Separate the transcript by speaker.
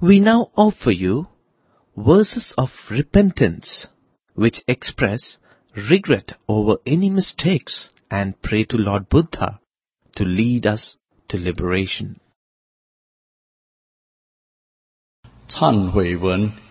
Speaker 1: We now offer you verses of repentance, which express regret over any mistakes and pray to Lord Buddha to lead us to liberation.
Speaker 2: 忏悔文